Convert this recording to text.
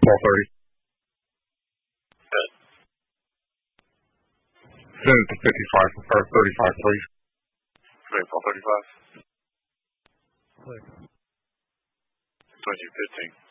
12:30. Send it to 55 or 35, please. Okay, 12:35. Click. 22:15.